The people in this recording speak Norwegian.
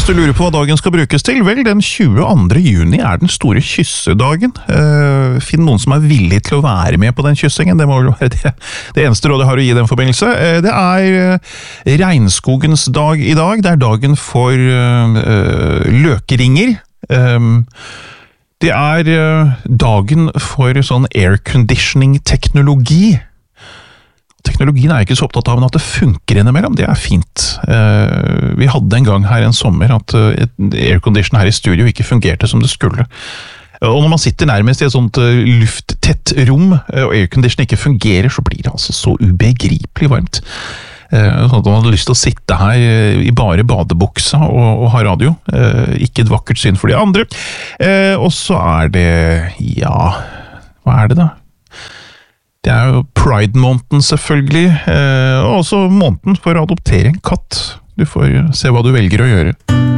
Hvis du lurer på hva dagen skal brukes til, vel, den 22. juni den store kyssedagen. Finn noen som villig til å være med på den kyssingen, det må vel være det eneste rådet jeg har å gi den forbindelse. Det regnskogens dag i dag, det dagen for løkeringer. Det dagen for sånn airconditioning-teknologi. Teknologien ikke så opptatt av at det funker innimellom, det fint. Vi hadde en gang her en sommer at aircondition her i studio ikke fungerte som det skulle. Og når man sitter nærmest i et sånt lufttett rom, og aircondition ikke fungerer, så blir det altså så ubegripelig varmt. Sånn at man hadde lyst til å sitte her i bare badebuksa og ha radio. Ikke et vakkert syn for de andre. Og så det, ja, hva det da? Det jo Pride-måneden selvfølgelig, og også måneden for å adoptere en katt. Du får se hva du velger å gjøre.